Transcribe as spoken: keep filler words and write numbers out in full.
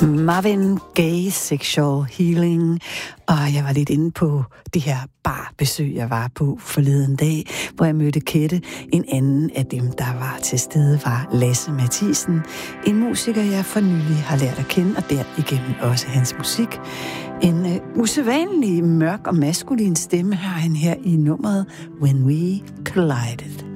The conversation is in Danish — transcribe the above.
Marvin Gaye, Sexual Healing, og jeg var lidt inde på det her barbesøg, jeg var på forleden dag, hvor jeg mødte Kette. En anden af dem, der var til stede, var Lasse Mathisen, en musiker, jeg for nylig har lært at kende, og derigennem også hans musik. En uh, usædvanlig mørk og maskulin stemme har han her i nummeret When We Collided.